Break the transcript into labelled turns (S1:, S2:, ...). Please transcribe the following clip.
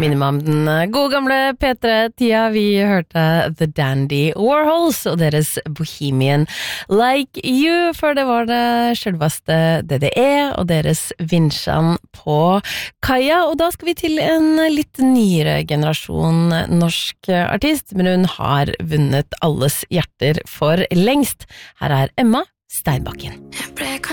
S1: Minner meg om den gode gamle P3-tida. Vi hørte The Dandy Warhols og deres Bohemian Like You, for det var det selveste DDE og deres Vinsjan på kaia. Og da skal vi til en litt nyere generasjon norsk artist, men hun har vunnet alles hjerter for lengst. Her er Emma Steinbakken.